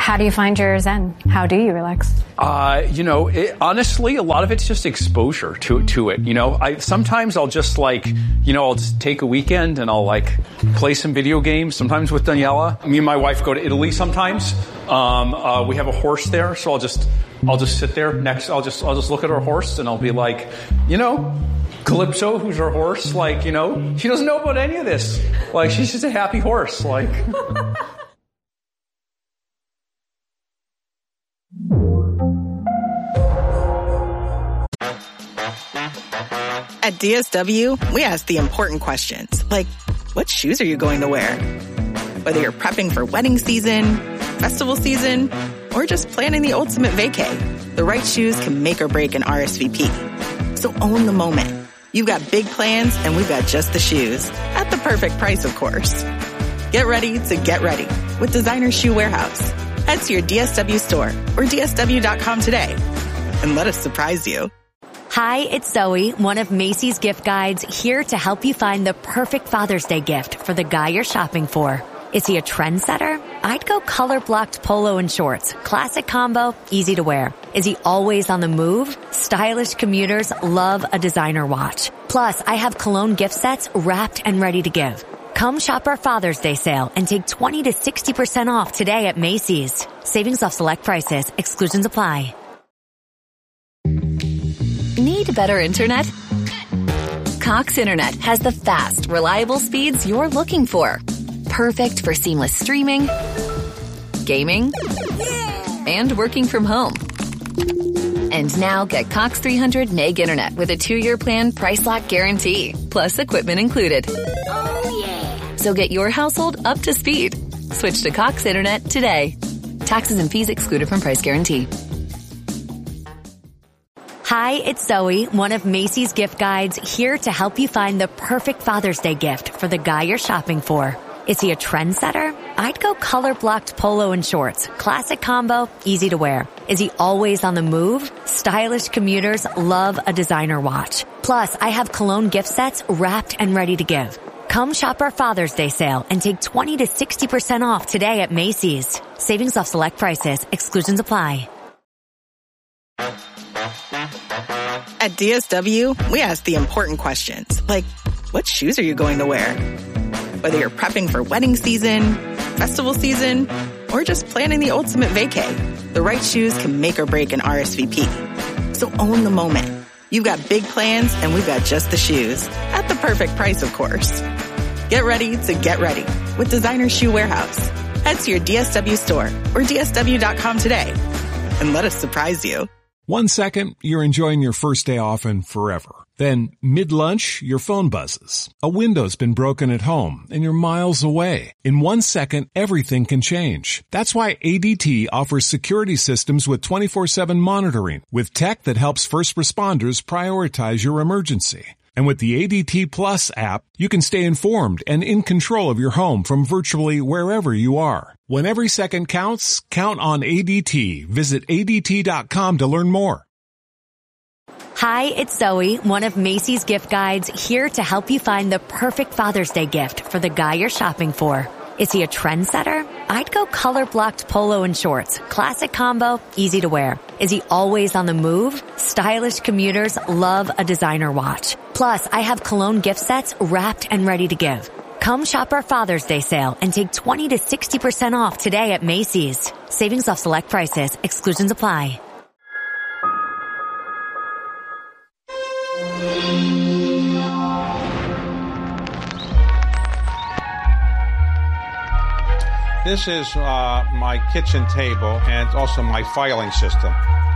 How do you find your zen? How do you relax? Honestly, a lot of it's just exposure to it. Sometimes I'll just I'll just take a weekend and I'll play some video games. Sometimes with Daniela, me and my wife go to Italy sometimes. We have a horse there, so I'll just sit there next. I'll just look at our horse and I'll be like, Calypso, who's our horse, she doesn't know about any of this. She's just a happy horse, At DSW, we ask the important questions, like, what shoes are you going to wear? Whether you're prepping for wedding season, festival season, or just planning the ultimate vacay, the right shoes can make or break an RSVP. So own the moment. You've got big plans, and we've got just the shoes. At the perfect price, of course. Get ready to get ready with Designer Shoe Warehouse. Head to your DSW store or DSW.com today and let us surprise you. Hi, it's Zoe, one of Macy's gift guides, here to help you find the perfect Father's Day gift for the guy you're shopping for. Is he a trendsetter? I'd go color-blocked polo and shorts. Classic combo, easy to wear. Is he always on the move? Stylish commuters love a designer watch. Plus, I have cologne gift sets wrapped and ready to give. Come shop our Father's Day sale and take 20 to 60% off today at Macy's. Savings off select prices. Exclusions apply. Need better internet? Cox Internet has the fast, reliable speeds you're looking for. Perfect for seamless streaming, gaming, and working from home. And now get Cox 300 meg internet with a 2-year plan price lock guarantee, plus equipment included. Oh, yeah. So get your household up to speed. Switch to Cox Internet today. Taxes and fees excluded from price guarantee. Hi, it's Zoe, one of Macy's gift guides, here to help you find the perfect Father's Day gift for the guy you're shopping for. Is he a trendsetter? I'd go color-blocked polo and shorts. Classic combo, easy to wear. Is he always on the move? Stylish commuters love a designer watch. Plus, I have cologne gift sets wrapped and ready to give. Come shop our Father's Day sale and take 20 to 60% off today at Macy's. Savings off select prices. Exclusions apply. At DSW, we ask the important questions, like, what shoes are you going to wear? Whether you're prepping for wedding season, festival season, or just planning the ultimate vacay, the right shoes can make or break an RSVP. So own the moment. You've got big plans, and we've got just the shoes. At the perfect price, of course. Get ready to get ready with Designer Shoe Warehouse. Head to your DSW store or DSW.com today and let us surprise you. 1 second, you're enjoying your first day off and forever. Then, mid-lunch, your phone buzzes. A window's been broken at home, and you're miles away. In 1 second, everything can change. That's why ADT offers security systems with 24/7 monitoring, with tech that helps first responders prioritize your emergency. And with the ADT Plus app, you can stay informed and in control of your home from virtually wherever you are. When every second counts, count on ADT. Visit ADT.com to learn more. Hi, it's Zoe, one of Macy's gift guides, here to help you find the perfect Father's Day gift for the guy you're shopping for. Is he a trendsetter? I'd go color-blocked polo and shorts. Classic combo, easy to wear. Is he always on the move? Stylish commuters love a designer watch. Plus, I have cologne gift sets wrapped and ready to give. Come shop our Father's Day sale and take 20 to 60% off today at Macy's. Savings off select prices. Exclusions apply. This is my kitchen table and also my filing system.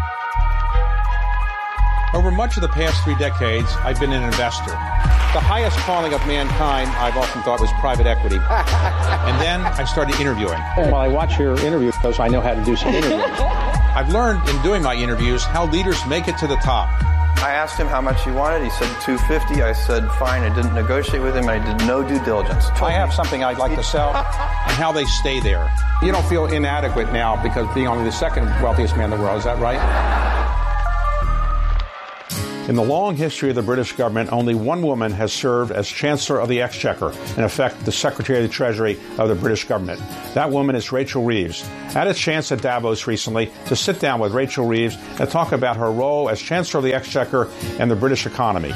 Over much of the past 3 decades, I've been an investor. The highest calling of mankind, I've often thought, was private equity. And then I started interviewing. While I watch your interview, because I know how to do some interviews. I've learned in doing my interviews how leaders make it to the top. I asked him how much he wanted. He said $250. I said, fine. I didn't negotiate with him. I did no due diligence. I have something I'd like to sell and how they stay there. You don't feel inadequate now because being only the second wealthiest man in the world. Is that right? In the long history of the British government, only one woman has served as Chancellor of the Exchequer, in effect the Secretary of the Treasury of the British government. That woman is Rachel Reeves. I had a chance at Davos recently to sit down with Rachel Reeves and talk about her role as Chancellor of the Exchequer and the British economy.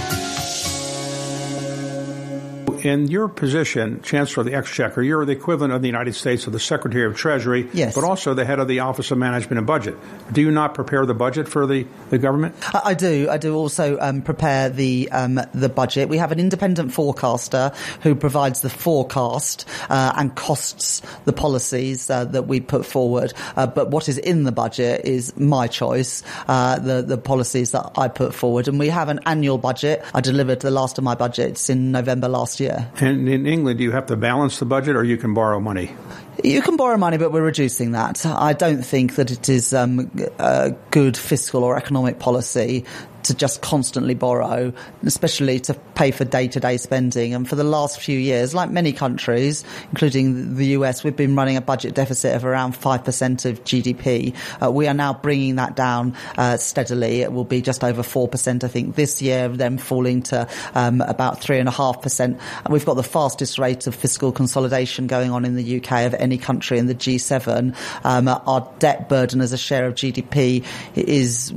In your position, Chancellor of the Exchequer, you're the equivalent of the United States of the Secretary of Treasury, yes, but also the head of the Office of Management and Budget. Do you not prepare the budget for the government? I do. I do also prepare the budget. We have an independent forecaster who provides the forecast and costs the policies that we put forward. But what is in the budget is my choice, the policies that I put forward. And we have an annual budget. I delivered the last of my budgets in November last year. And in England, do you have to balance the budget or you can borrow money? You can borrow money, but we're reducing that. I don't think that it is a good fiscal or economic policy to just constantly borrow, especially to pay for day-to-day spending. And for the last few years, like many countries, including the US, we've been running a budget deficit of around 5% of GDP. We are now bringing that down steadily. It will be just over 4%, I think, this year, then falling to about 3.5%. We've got the fastest rate of fiscal consolidation going on in the UK of any country in the G7. Our debt burden as a share of GDP is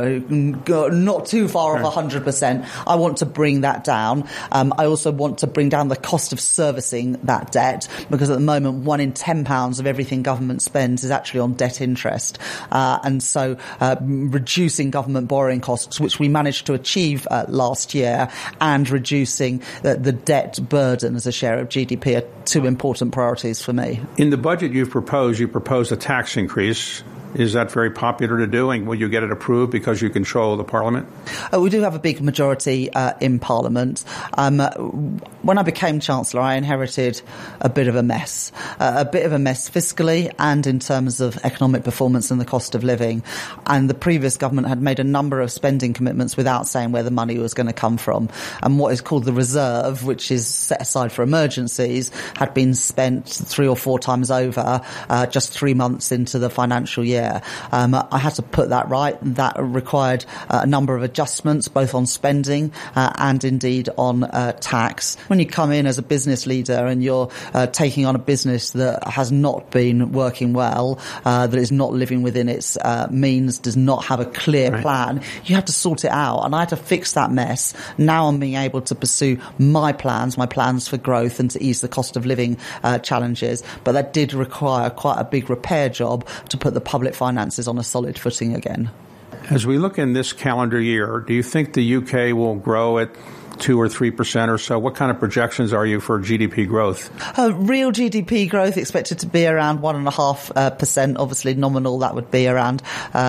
not too far off 100%. I want to bring that down. I also want to bring down the cost of servicing that debt, because at the moment, 1 in 10 pounds of everything government spends is actually on debt interest. And so reducing government borrowing costs, which we managed to achieve last year, and reducing the debt burden as a share of GDP are two important priorities for me. In the budget you proposed a tax increase. Is that very popular to do? And will you get it approved because you control the Parliament? We do have a big majority in Parliament. When I became Chancellor, I inherited a bit of a mess fiscally and in terms of economic performance and the cost of living. And the previous government had made a number of spending commitments without saying where the money was going to come from. And what is called the reserve, which is set aside for emergencies, had been spent 3 or 4 times over just 3 months into the financial year. I had to put that right. That required a number of adjustments, both on spending and indeed on tax. When you come in as a business leader and you're taking on a business that has not been working well, that is not living within its means, does not have a clear plan, you have to sort it out. And I had to fix that mess. Now I'm being able to pursue my plans for growth and to ease the cost of living challenges. But that did require quite a big repair job to put the public finances on a solid footing again. As we look in this calendar year, do you think the UK will grow at 2 or 3% or so? What kind of projections are you for GDP growth? Real GDP growth expected to be around 1.5%. Obviously, nominal, that would be around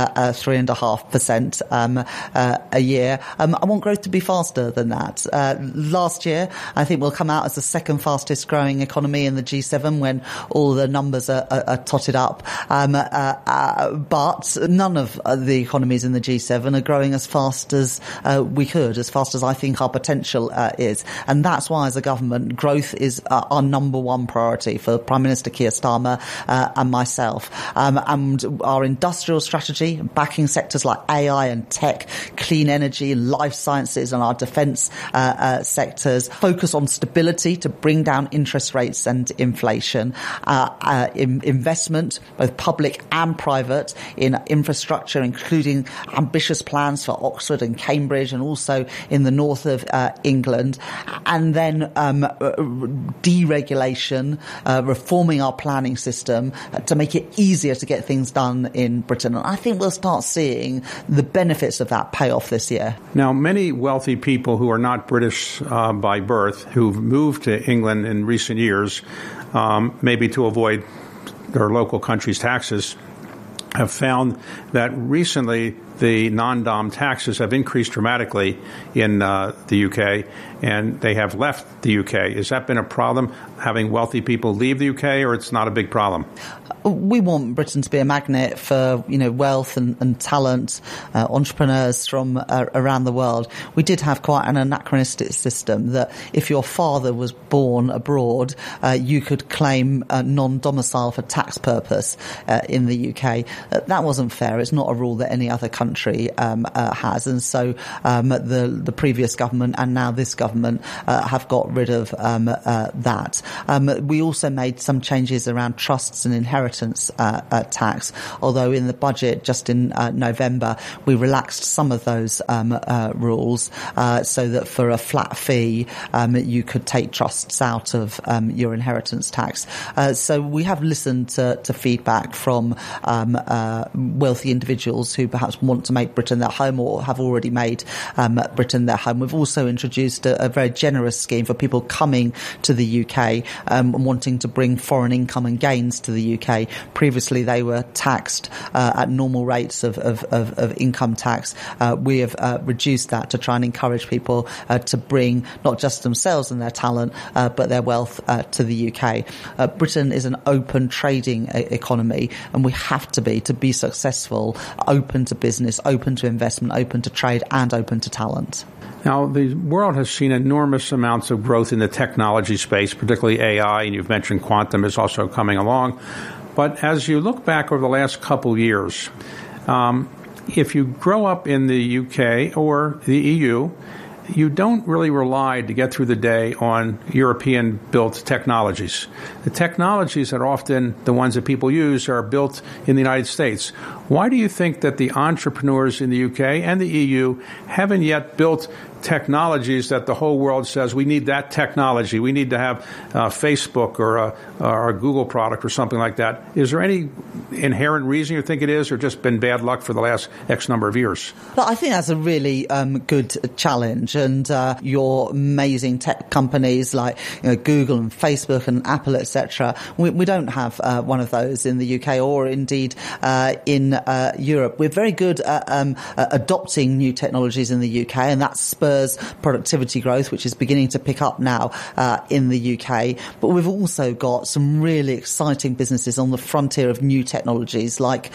3.5% a year. I want growth to be faster than that. Last year, I think we'll come out as the second fastest growing economy in the G7 when all the numbers are totted up. But none of the economies in the G7 are growing as fast as we could, as fast as I think our potential is. And that's why, as a government, growth is our number one priority for Prime Minister Keir Starmer and myself. And our industrial strategy, backing sectors like AI and tech, clean energy, life sciences and our defence sectors, focus on stability to bring down interest rates and inflation, investment, both public and private, in infrastructure, including ambitious plans for Oxford and Cambridge and also in the north of England, and then deregulation, reforming our planning system to make it easier to get things done in Britain. And I think we'll start seeing the benefits of that pay off this year. Now, many wealthy people who are not British by birth, who've moved to England in recent years, maybe to avoid their local country's taxes, have found that recently the non-dom taxes have increased dramatically in the UK, and they have left the UK. Has that been a problem, having wealthy people leave the UK, or it's not a big problem? We want Britain to be a magnet for, wealth and talent, entrepreneurs from around the world. We did have quite an anachronistic system that if your father was born abroad, you could claim non-domicile for tax purpose in the UK. That wasn't fair. It's not a rule that any other country country has. And so the previous government and now this government have got rid of that. We also made some changes around trusts and inheritance tax, although in the budget just in November we relaxed some of those rules so that for a flat fee you could take trusts out of your inheritance tax. So we have listened to feedback from wealthy individuals who perhaps want to make Britain their home or have already made Britain their home. We've also introduced a very generous scheme for people coming to the UK and wanting to bring foreign income and gains to the UK. Previously they were taxed at normal rates of income tax. We have reduced that to try and encourage people to bring not just themselves and their talent but their wealth to the UK. Britain is an open trading economy, and we have to be successful, open to business, open to investment, open to trade and open to talent. Now, the world has seen enormous amounts of growth in the technology space, particularly AI, and you've mentioned quantum is also coming along. But as you look back over the last couple years, if you grow up in the UK or the EU, you don't really rely to get through the day on European-built technologies. The technologies that are often the ones that people use are built in the United States. Why do you think that the entrepreneurs in the UK and the EU haven't yet built technologies that the whole world says we need that technology? We need to have Facebook or a Google product or something like that. Is there any inherent reason you think it is, or just been bad luck for the last X number of years? Well, I think that's a really good challenge, and your amazing tech companies like Google and Facebook and Apple, etc. We don't have one of those in the UK or indeed in Europe. We're very good at adopting new technologies in the UK, and that spurs productivity growth, which is beginning to pick up now in the UK. But we've also got some really exciting businesses on the frontier of new technologies like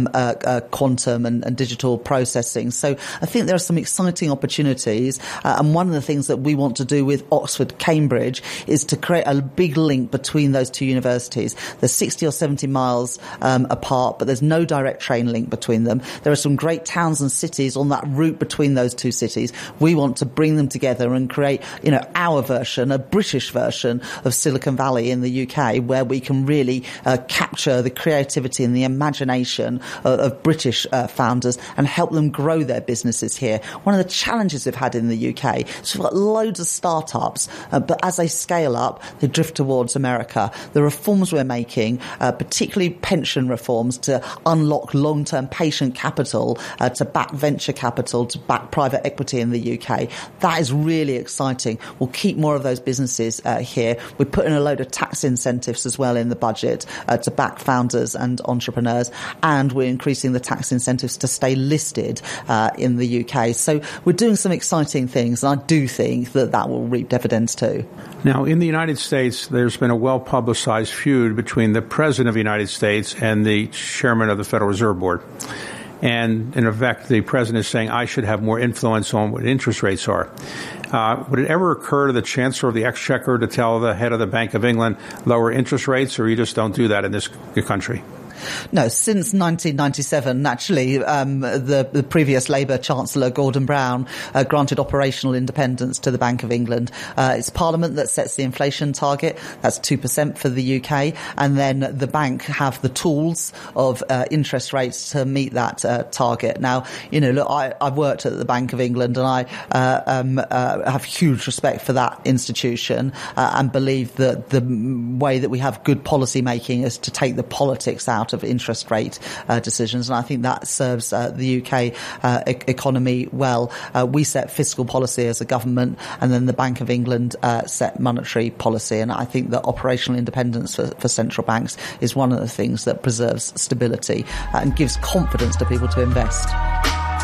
quantum and digital processing. So I think there are some exciting opportunities. And one of the things that we want to do with Oxford, Cambridge is to create a big link between those two universities. They're 60 or 70 miles apart, but there's no direct train link between them. There are some great towns and cities on that route between those two cities. We want to bring them together and create, our version, a British version of Silicon Valley in the UK, where we can really capture the creativity and the imagination of British founders and help them grow their businesses here. One of the challenges we've had in the UK is we've got loads of startups, but as they scale up, they drift towards America. The reforms we're making, particularly pension reforms to unlock long-term patient capital, to back venture capital, to back private equity in the UK, that is really exciting. We'll keep more of those businesses here. We're putting a load of tax incentives as well in the budget to back founders and entrepreneurs, and we're increasing the tax incentives to stay listed in the UK. So we're doing some exciting things, and I do think that will reap dividends too. Now, in the United States, there's been a well-publicized feud between the President of the United States and the Chairman of the Federal Reserve Board. And in effect, the president is saying, I should have more influence on what interest rates are. Would it ever occur to the Chancellor of the Exchequer to tell the head of the Bank of England, lower interest rates, or you just don't do that in this country? No, since 1997, actually, the previous Labour Chancellor, Gordon Brown, granted operational independence to the Bank of England. It's Parliament that sets the inflation target. That's 2% for the UK. And then the bank have the tools of interest rates to meet that target. Now, look, I've worked at the Bank of England, and I have huge respect for that institution and believe that the way that we have good policy making is to take the politics out of interest rate decisions, and I think that serves the UK economy well. We set fiscal policy as a government, and then the Bank of England set monetary policy, and I think that operational independence for central banks is one of the things that preserves stability and gives confidence to people to invest.